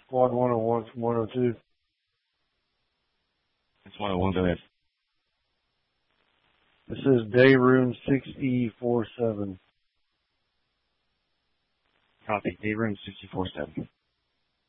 Squad 101 from 102. It's 101, go ahead. This is day room 6E47. Copy, day room 647.